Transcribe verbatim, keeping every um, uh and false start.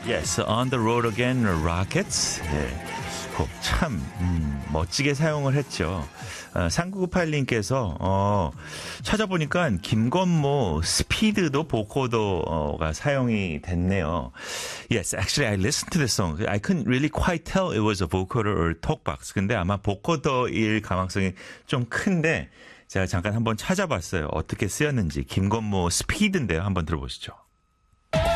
Yes, On the Road Again, Rockets. 예, 곡 참 음, 멋지게 사용을 했죠. 어, 삼구구팔 님께서 어, 찾아보니까 김건모 스피드도 보코더가 사용이 됐네요. Yes, actually I listened to the song. I couldn't really quite tell it was a vocoder or talkbox. 근데 아마 보코더일 가능성이 좀 큰데 제가 잠깐 한번 찾아봤어요. 어떻게 쓰였는지. 김건모 스피드인데요. 한번 들어보시죠.